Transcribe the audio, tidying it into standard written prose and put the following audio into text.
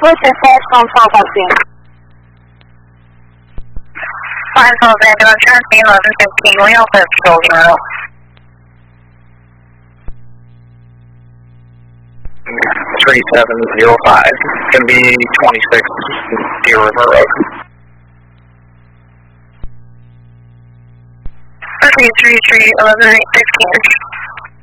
What's your fast phone call about there? Fine, so ambulance, transmitting 1115, we also have Golden Road. 3705, it's going to be 26 Deer River Road. 333, 11 8, 15.